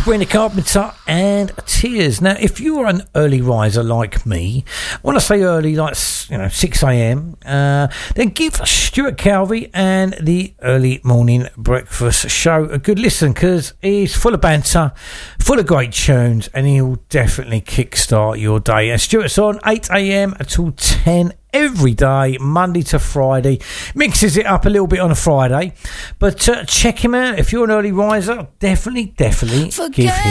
Sabrina Carpenter and Tears. Now, if you're an early riser like me, when I say early, like 6 a.m., then give Stuart Calvey and the Early Morning Breakfast Show a good listen, because he's full of banter, full of great tunes, and he'll definitely kickstart your day. And Stuart's on 8 a.m. until 10 every day, Monday to Friday. Mixes it up a little bit on a Friday, but check him out if you're an early riser. Definitely give him